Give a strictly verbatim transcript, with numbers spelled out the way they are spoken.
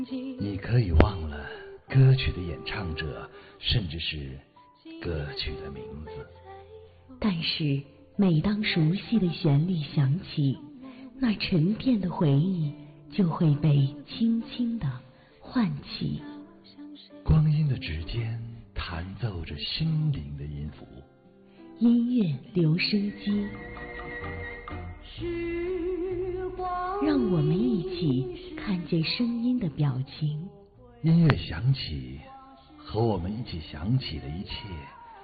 你可以忘了歌曲的演唱者，甚至是歌曲的名字， 但是每当熟悉的旋律响起，那沉淀的回忆就会被轻轻地唤起。 光阴的指尖弹奏着心灵的音符， 音乐留声机，让我们一起看见声音的表情。 音乐响起，和我们一起想起了一切。